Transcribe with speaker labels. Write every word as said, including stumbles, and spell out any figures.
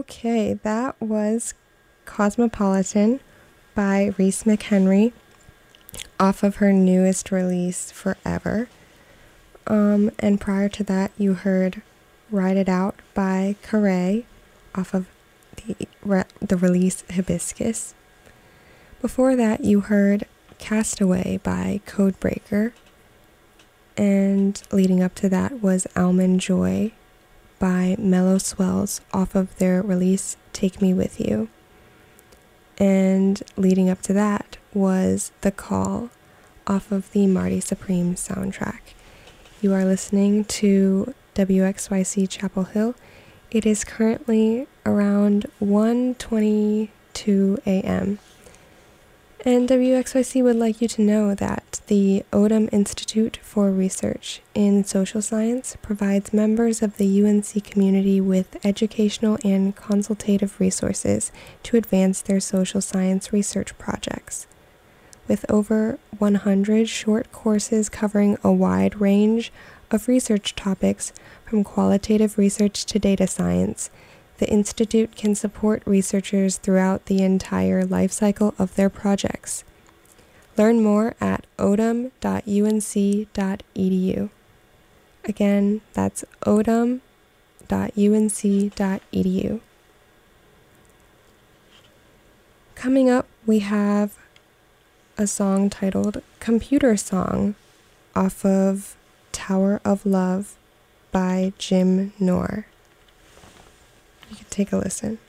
Speaker 1: Okay, that was Cosmopolitan by Reese McHenry off of her newest release, Forever. Um, and prior to that, you heard Ride It Out by Carré off of the, re- the release Hibiscus. Before that, you heard Castaway by Codebreaker. And leading up to that was Almond Joy by Mellow Swells off of their release Take Me With You. And leading up to that was The Call off of the Marty Supreme soundtrack. You are listening to W X Y C Chapel Hill. It is currently around one twenty-two a.m. And W X Y C would like you to know that the Odum Institute for Research in Social Science provides members of the U N C community with educational and consultative resources to advance their social science research projects. With over one hundred short courses covering a wide range of research topics, from qualitative research to data science, the Institute can support researchers throughout the entire life cycle of their projects. Learn more at odum dot u n c dot e d u. Again, that's odum dot u n c dot e d u. Coming up, we have a song titled Computer Song off of Tower of Love by Jim Noor. You can take a listen.